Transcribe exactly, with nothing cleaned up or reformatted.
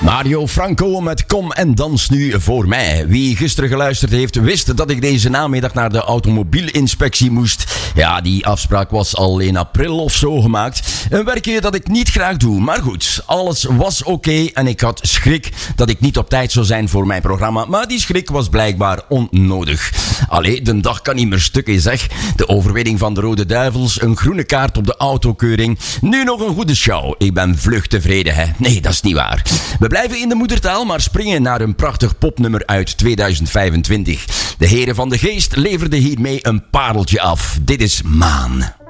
Mario Franco met Kom en dans nu voor mij. Wie gisteren geluisterd heeft, wist dat ik deze namiddag naar de automobielinspectie moest. Ja, die afspraak was al in april of zo gemaakt. Een werkje dat ik niet graag doe, maar goed, alles was oké okay en ik had schrik dat ik niet op tijd zou zijn voor mijn programma, maar die schrik was blijkbaar onnodig. Allee, de dag kan niet meer stukken, zeg. De overwinning van de Rode Duivels, een groene kaart op de autokeuring. Nu nog een goede show. Ik ben vlug tevreden, hè. Nee, dat is niet waar. We blijven in de moedertaal, maar springen naar een prachtig popnummer uit tweeduizend vijfentwintig. De Heren van de Geest leverden hiermee een pareltje af. Dit is Maan.